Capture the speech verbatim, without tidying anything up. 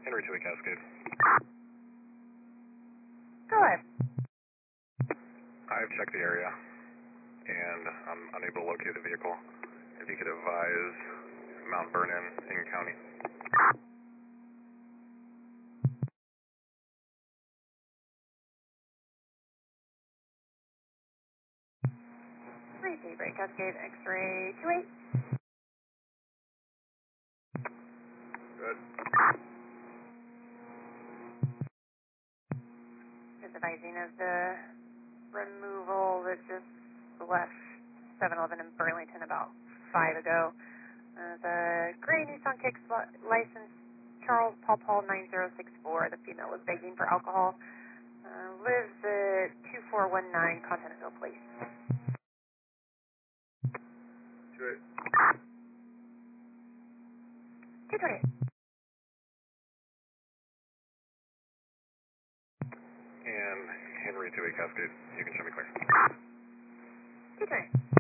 Henry two eight Cascade. Go ahead. I've checked the area, and I'm unable to locate the vehicle. If you could advise Mount Vernon in county. three Daybreak Cascade X-ray two eight. Good. Just advising of the removal that just left seven eleven in Burlington about five ago. Uh, the gray Nissan Kicks li- license Charles Paul Paul nine zero six four. The female was begging for alcohol. Uh, lives at two four one nine Continental Place. two eight. two twenty. And Henry two eight Cascade. You can show me clear. two twenty.